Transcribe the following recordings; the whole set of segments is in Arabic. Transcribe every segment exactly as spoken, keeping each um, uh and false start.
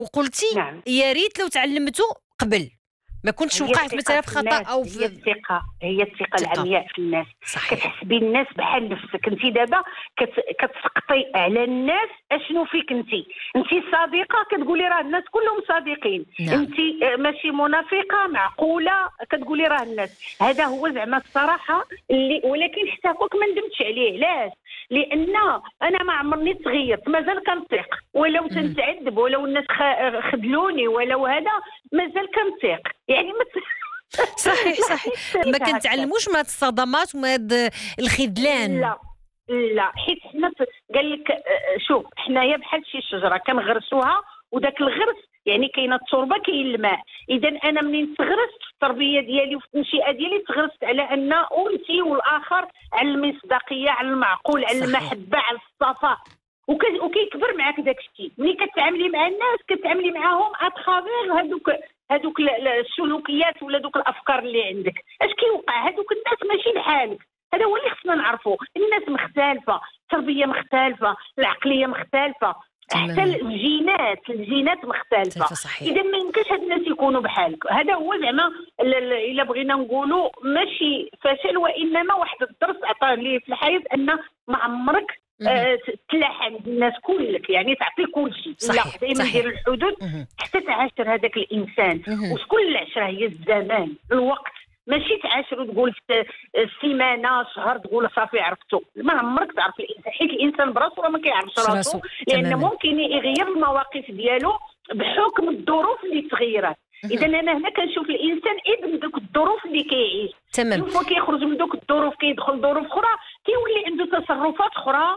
وقلتي نعم. يا ريت لو تعلمتوا قبل، ما كنتش هي وقعت الثقة مثلا في في خطأ الناس، أو هي في الثقة هي الثقة ثقة. العمياء في الناس. صحيح. كتحسبي الناس بحال نفسك، انت دابا كت... كتسقطي على الناس اشنو فيك انت انت صديقة كتقولي راه الناس كلهم صادقين. نعم. انت ماشي منافقة معقولة كتقولي راه الناس. هذا هو زعما الصراحة اللي، ولكن حتى هكاك ما ندمتش عليه. علاش؟ لان انا ما عمرني تغيرت، مازال كنثق ولو تنتعذب، ولو الناس خ... خذلوني ولو هذا مازال كنثق. يعني ما صحيح صحيح. ما كنتعلموش من هاد الصدمات ومن هاد الخذلان. لا لا، حيت حنا قال لك شوف حنايا بحال شي شجره كنغرسوها، وداك الغرس يعني كاينه التربه كاين الماء. اذا انا منين تغرست في التربيه ديالي وفي التنشئه ديالي تغرست على ان انتي والاخر على المصداقيه، على المعقول، على المحبه، على الصفاء، وكيكبر معاك داك الشيء. ملي كتعاملي مع الناس كتعاملي معاهم اتخافيغ هذوك هذوك السلوكيات ولا دوك الافكار اللي عندك. اش كيوقع؟ هذوك الناس ماشي بحالك. هذا هو اللي خصنا نعرفوا. الناس مختلفه، التربيه مختلفه، العقليه مختلفه، حتى الجينات الجينات مختلفه. اذا ما يمكنش هاد الناس يكونوا بحالك. هذا هو زعما الا بغينا نقولوا ماشي فشل، وانما واحد الدرس عطاه لي في الحياه، ان ما عمرك أه تلاح عند الناس كلك، يعني تعطي كل شيء. لا، دائما دير الحدود حتى تعاشر هذاك الانسان. وشكون العشره؟ هي الزمان، الوقت. ماشي تعاشر وتقول سيمانه شهر تقول صافي عرفتو. ما عمرك تعرف الانسان، حيت الانسان براسو راه ما كيعرفش راسو، لان ممكن يغير المواقف ديالو بحكم الظروف اللي تغيرت. اذا انا هنا كنشوف الانسان ابن دوك الظروف اللي كيعيش. تمام. هو كيخرج من دوك الظروف كيدخل ظروف اخرى، كيولي عنده تصرفات اخرى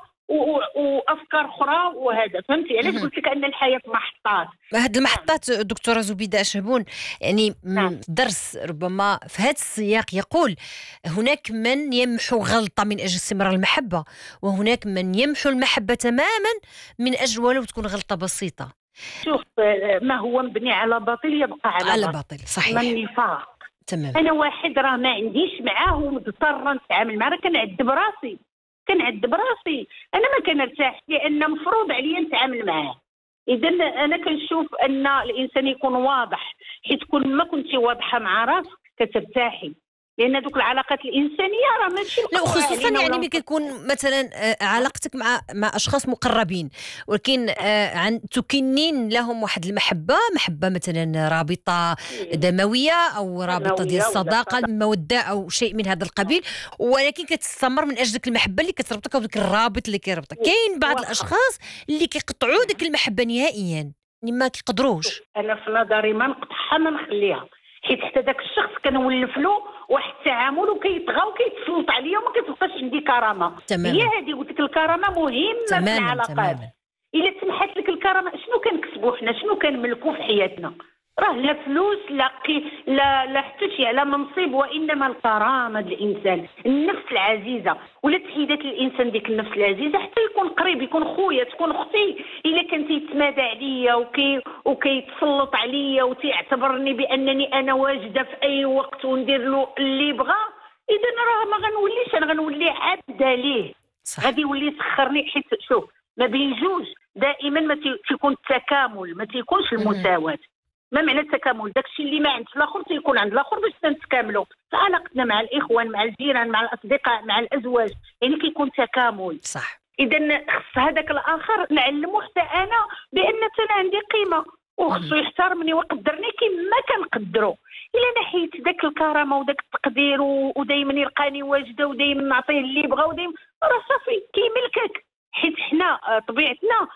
وافكار اخرى. وهذا فهمتي علاش قلت لك ان الحياه محطات. هاد المحطات دكتوره زبيده شهبون، يعني نعم. درس ربما في هذا السياق يقول هناك من يمحو غلطه من اجل استمرار المحبه، وهناك من يمحو المحبه تماما من اجل ولو تكون غلطه بسيطه. شوف، ما هو مبني على باطل يبقى على, على باطل. باطل. صحيح. ما النفاق. تمام. انا واحد راه ما عنديش معاه ومضطره نتعامل معاه، كنعذب راسي كنعذب راسي انا ما كنرتاح، لان مفروض عليا نتعامل معاه. اذا انا كنشوف ان الانسان يكون واضح، حيت كل ما كنتي واضحه مع راسك كترتاحي، لان دوك العلاقات الانسانيه راه ماشي. لا، خصوصا يعني ملي كيكون مثلا علاقتك مع مع اشخاص مقربين، ولكن عن تكنين لهم واحد المحبه، محبه مثلا رابطه دمويه او رابطه ديال الصداقه، الموده او شيء من هذا القبيل، ولكن كتستمر من اجل ديك المحبه اللي كتربطك او ديك الرابط اللي كيربطك. كاين بعض الاشخاص اللي كيقطعوا ديك المحبه نهائيا، ما كيقدروش. انا في نظري ما نقطعها ما نخليها، حيت حتى داك الشخص كنولف له واحد التعامل وكيطغى وكيتسلط عليا وما كتبقاش عندي كرامه. تمام. هي هذه قلت لك، الكرامه مهمه في العلاقات. الا سمحت لك الكرامه، شنو كنكسبوا حنا؟ شنو كنملكوا في حياتنا؟ راه لا فلوس لا قي لا لا حتى شي على منصب، وانما الكرامه ديال الانسان، النفس العزيزه. ولا تحيدات الانسان ديك النفس العزيزه حتى يكون قريب، يكون خويا، تكون اختي. الا كان تيتمادى عليا وكي وكيتسلط عليا وتيعتبرني بانني انا واجده في اي وقت وندير له اللي بغا، اذا راه ما غنوليش، انا غنولي عبده ليه. غادي يولي يسخرني. حيت شوف، ما بين جوج دائما ما تيكون التكامل، ما تيكونش المساواه. ما معنى التكامل؟ داكشي اللي ما عند الاخر تيكون عند الاخر باش نتكاملوا في علاقتنا مع الاخوان، مع الجيران، مع الاصدقاء، مع الازواج، يعني كيكون تكامل. صح. اذا خص هذاك الاخر نعلمه حتى انا بان انا عندي قيمه، وخصو يحترمني ويقدرني كما كنقدرو. الا نحيت داك الكرامه وداك التقدير ودائما يلقاني واجده ودائما نعطيه اللي بغا ودائما، راه صافي كيملكك. حيت حنا طبيعتنا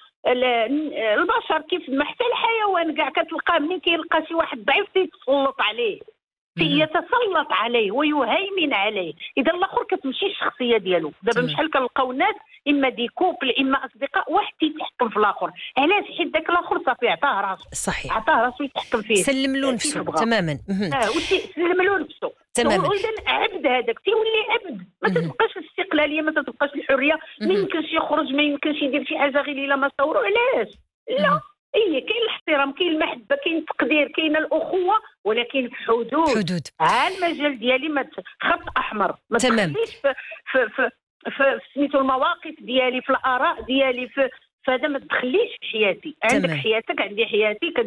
البشر كيف ما حتى الحيوان كاع كتلقاه منين كيلقى شي واحد ضعيف تيتسلط عليه، يتسلط عليه ويهيمن عليه. اذا الاخر كتمشي الشخصيه ديالو. دابا بشحال كنلقاو الناس اما دي كوبل اما اصدقاء، واحد تيتحكم في الاخر. علاش؟ حيت داك الاخر صافي عطاه راسو. صحيح. عطاه راسو يتحكم فيه، سلم له نفسه تماما. اه وسلم له نفسه تماما. واذا عبد هذاك تيولي عبد، ما تتبقاش الاستقلاليه، ما تتبقاش الحريه. ما يمكنش يخرج، ما يمكنش يدير شي حاجه غير الا ما صوروا. علاش؟ لا، اي كاين الاحترام، كاين المحبه، كاين التقدير، كاين الاخوه، ولكن في حدود. حدود. ها المجال ديالي ما خط احمر، ما تمام. تخليش في في في في سميتو المواقف ديالي، في الاراء ديالي، في فهذا ما تدخليش في حياتي، عندك تمام. حياتك عندي حياتي.